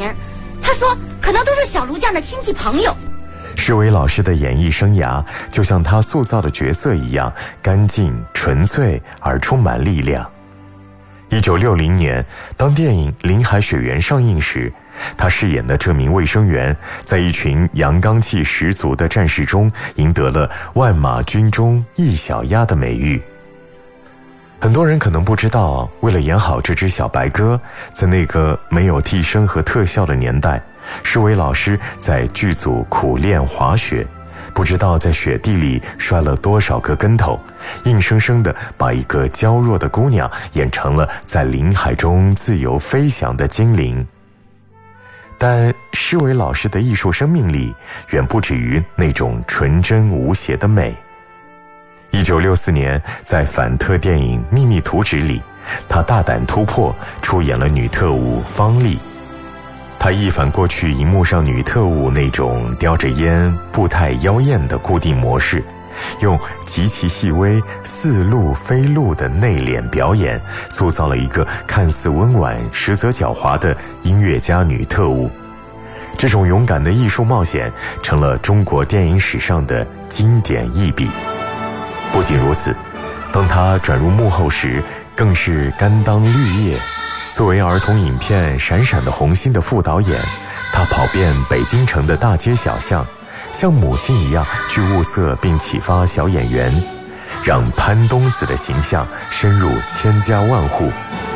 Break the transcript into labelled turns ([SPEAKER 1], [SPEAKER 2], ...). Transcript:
[SPEAKER 1] 名，他说可能都是小卢酱的亲戚朋友。
[SPEAKER 2] 施伟老师的演艺生涯就像他塑造的角色一样干净、纯粹而充满力量。1960年，当电影《林海雪原》上映时，他饰演的这名卫生员在一群阳刚气十足的战士中赢得了万马军中一小鸭的美誉。很多人可能不知道，为了演好这只小白鸽，在那个没有替身和特效的年代，施伟老师在剧组苦练滑雪，不知道在雪地里摔了多少个跟头，硬生生地把一个娇弱的姑娘演成了在林海中自由飞翔的精灵。但施伟老师的艺术生命力远不止于那种纯真无邪的美。1964年，在反特电影《秘密图纸》里，他大胆突破，出演了女特务方丽。他一反过去荧幕上女特务那种叼着烟、步态妖艳的固定模式，用极其细微、似露非露的内敛表演，塑造了一个看似温婉实则狡猾的音乐家女特务。这种勇敢的艺术冒险成了中国电影史上的经典一笔。不仅如此，当他转入幕后时，更是甘当绿叶。作为儿童影片《闪闪的红星》的副导演，他跑遍北京城的大街小巷，像母亲一样去物色并启发小演员，让潘冬子的形象深入千家万户。